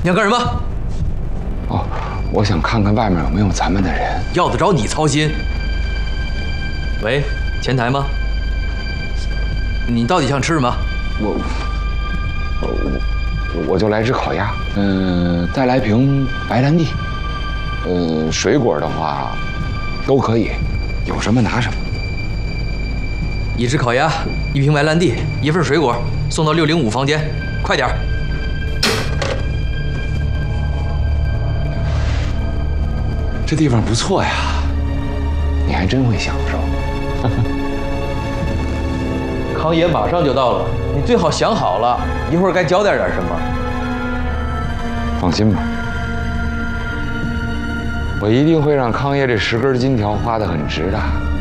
你要干什么？ 哦，我想看看外面有没有咱们的人。 要得着你操心？喂，前台吗？你到底想吃什么？ 我就来只烤鸭，再来瓶白兰地，水果的话都可以，有什么拿什么。 一只烤鸭，1瓶白兰地，1份水果，送到605房间，快点儿！ 这地方不错呀，你还真会享受。 康爷马上就到了，你最好想好了，一会儿该交代点什么。 放心吧，我一定会让康爷这10根金条花得很值的。